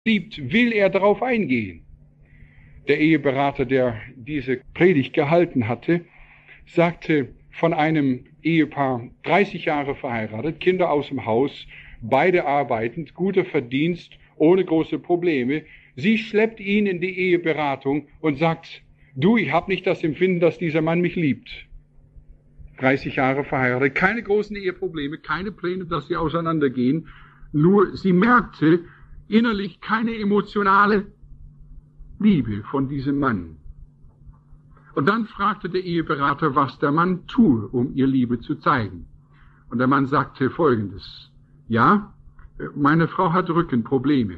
liebt, will er darauf eingehen. Der Eheberater, der diese Predigt gehalten hatte, sagte von einem Ehepaar, 30 Jahre verheiratet, Kinder aus dem Haus, beide arbeitend, guter Verdienst, ohne große Probleme. Sie schleppt ihn in die Eheberatung und sagt, du, ich habe nicht das Empfinden, dass dieser Mann mich liebt. 30 Jahre verheiratet, keine großen Eheprobleme, keine Pläne, dass sie auseinandergehen. Nur sie merkte innerlich keine emotionale Liebe von diesem Mann. Und dann fragte der Eheberater, was der Mann tue, um ihr Liebe zu zeigen. Und der Mann sagte Folgendes: Ja, meine Frau hat Rückenprobleme.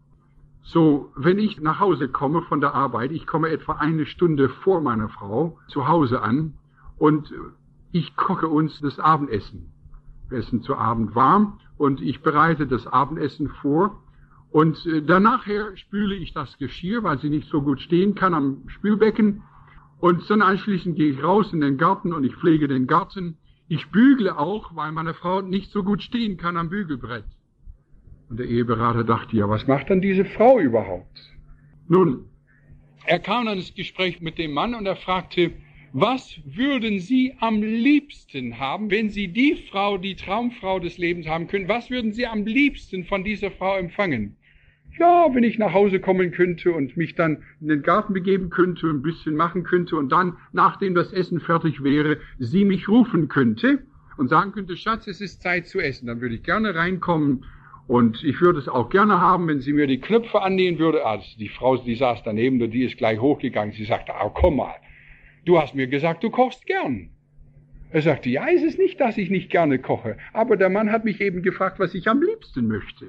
So, wenn ich nach Hause komme von der Arbeit, ich komme etwa eine Stunde vor meiner Frau zu Hause an und ich koche uns das Abendessen. Wir essen zu Abend warm und ich bereite das Abendessen vor. Und danach spüle ich das Geschirr, weil sie nicht so gut stehen kann am Spülbecken. Und dann anschließend gehe ich raus in den Garten und ich pflege den Garten. Ich bügle auch, weil meine Frau nicht so gut stehen kann am Bügelbrett. Und der Eheberater dachte, ja, was macht dann diese Frau überhaupt? Nun, er kam dann ins Gespräch mit dem Mann und er fragte, was würden Sie am liebsten haben, wenn Sie die Frau, die Traumfrau des Lebens haben können, was würden Sie am liebsten von dieser Frau empfangen? Ja, wenn ich nach Hause kommen könnte und mich dann in den Garten begeben könnte, ein bisschen machen könnte und dann, nachdem das Essen fertig wäre, sie mich rufen könnte und sagen könnte, Schatz, es ist Zeit zu essen, dann würde ich gerne reinkommen und ich würde es auch gerne haben, wenn sie mir die Knöpfe annähen würde. Also die Frau, die saß daneben und die ist gleich hochgegangen, sie sagte, komm mal, du hast mir gesagt, du kochst gern. Er sagte, ja, es ist nicht, dass ich nicht gerne koche, aber der Mann hat mich eben gefragt, was ich am liebsten möchte.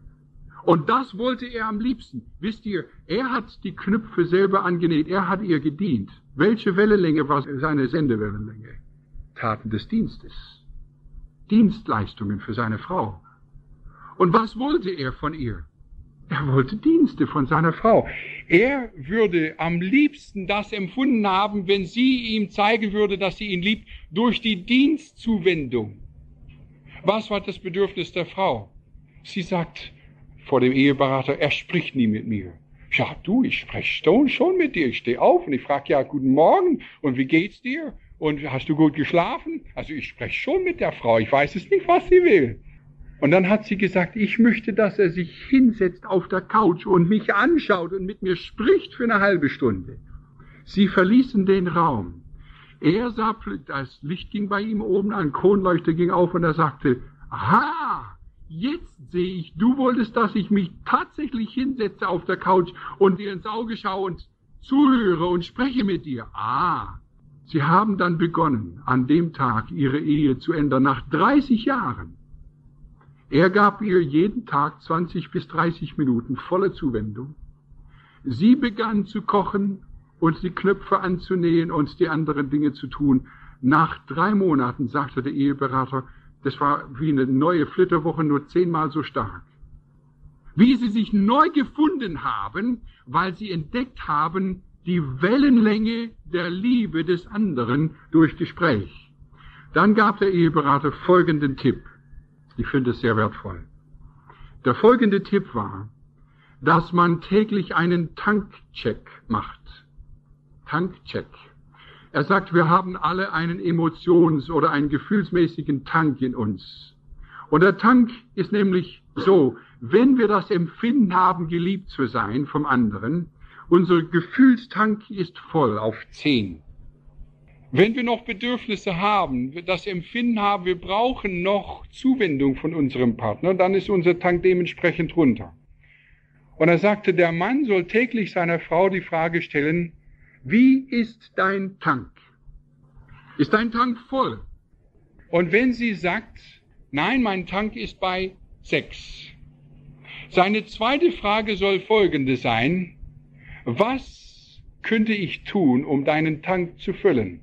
Und das wollte er am liebsten. Wisst ihr, er hat die Knöpfe selber angenäht, er hat ihr gedient. Welche Wellenlänge war seine Sendewellenlänge? Taten des Dienstes. Dienstleistungen für seine Frau. Und was wollte er von ihr? Er wollte Dienste von seiner Frau. Er würde am liebsten das empfunden haben, wenn sie ihm zeigen würde, dass sie ihn liebt, durch die Dienstzuwendung. Was war das Bedürfnis der Frau? Sie sagt vor dem Eheberater, er spricht nie mit mir. Ja, du, ich spreche schon mit dir. Ich stehe auf und ich frage, ja, guten Morgen und wie geht's dir? Und hast du gut geschlafen? Also ich spreche schon mit der Frau. Ich weiß es nicht, was sie will. Und dann hat sie gesagt, ich möchte, dass er sich hinsetzt auf der Couch und mich anschaut und mit mir spricht für eine halbe Stunde. Sie verließen den Raum. Er sah, das Licht ging bei ihm oben an, Kronleuchter ging auf und er sagte, aha, jetzt sehe ich, du wolltest, dass ich mich tatsächlich hinsetze auf der Couch und dir ins Auge schaue und zuhöre und spreche mit dir. Sie haben dann begonnen, an dem Tag ihre Ehe zu ändern, nach 30 Jahren. Er gab ihr jeden Tag 20 bis 30 Minuten voller Zuwendung. Sie begann zu kochen und die Knöpfe anzunähen und die anderen Dinge zu tun. Nach 3 Monaten sagte der Eheberater, das war wie eine neue Flitterwoche, nur 10-mal so stark. Wie sie sich neu gefunden haben, weil sie entdeckt haben, die Wellenlänge der Liebe des anderen durch Gespräch. Dann gab der Eheberater folgenden Tipp. Ich finde es sehr wertvoll. Der folgende Tipp war, dass man täglich einen Tankcheck macht. Tankcheck. Er sagt, wir haben alle einen Emotions- oder einen gefühlsmäßigen Tank in uns. Und der Tank ist nämlich so, wenn wir das Empfinden haben, geliebt zu sein vom anderen, unser Gefühlstank ist voll auf 10. Wenn wir noch Bedürfnisse haben, das Empfinden haben, wir brauchen noch Zuwendung von unserem Partner, dann ist unser Tank dementsprechend runter. Und er sagte, der Mann soll täglich seiner Frau die Frage stellen, wie ist dein Tank? Ist dein Tank voll? Und wenn sie sagt, nein, mein Tank ist bei 6. Seine zweite Frage soll folgende sein, was könnte ich tun, um deinen Tank zu füllen?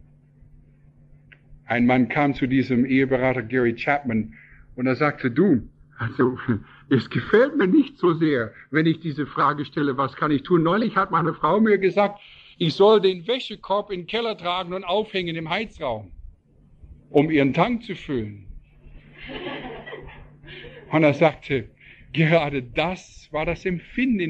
Ein Mann kam zu diesem Eheberater Gary Chapman und er sagte, du, also es gefällt mir nicht so sehr, wenn ich diese Frage stelle, was kann ich tun? Neulich hat meine Frau mir gesagt, ich soll den Wäschekorb in den Keller tragen und aufhängen im Heizraum, um ihren Tank zu füllen. Und er sagte, Gerade das war das Empfinden